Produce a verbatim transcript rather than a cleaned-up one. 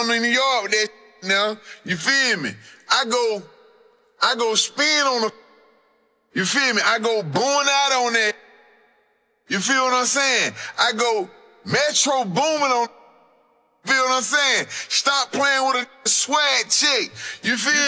on in the yard with that now. You feel me? I go, I go spin on the, you feel me? I go born out on that. You feel what I'm saying? I go Metro booming on, feel what I'm saying? Stop playing with a swag chick. You feel